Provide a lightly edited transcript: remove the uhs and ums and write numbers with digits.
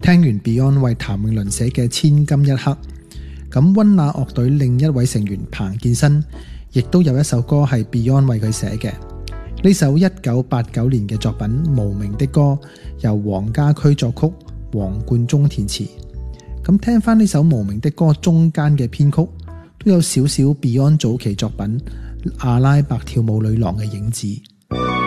聽完 Beyond 為譚詠麟寫嘅《千金一刻》，咁溫拿樂隊另一位成員彭健新亦都有一首歌係 Beyond 為佢寫嘅。呢首1989年嘅作品《無名的歌》，由黃家駒作曲，黃貫中填詞。咁聽翻呢首《無名的歌》中間嘅編曲，都有少少 Beyond 早期作品《阿拉伯跳舞女郎》嘅影子。